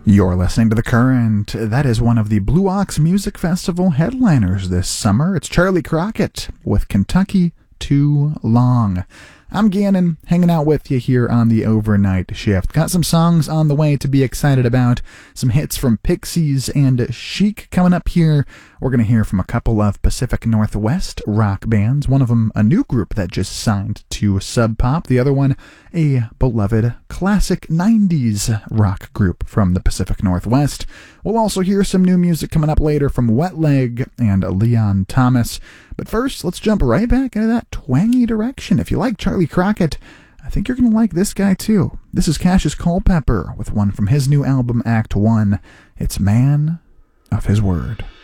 You're listening to The Current. That is one of the Blue Ox Music Festival headliners this summer. It's Charlie Crockett with Kentucky Too Long. I'm Gannon, hanging out with you here on the overnight shift. Got some songs on the way to be excited about. Some hits from Pixies and Chic coming up here. We're going to hear from a couple of Pacific Northwest rock bands. One of them a new group that just signed to Sub Pop. The other one a beloved classic 90s rock group from the Pacific Northwest. We'll also hear some new music coming up later from Wet Leg and Leon Thomas. But first, let's jump right back into that twangy direction. If you like Charlie Crockett, I think you're going to like this guy too. This is Cassius Culpepper with one from his new album, Act 1. It's Man of His Word.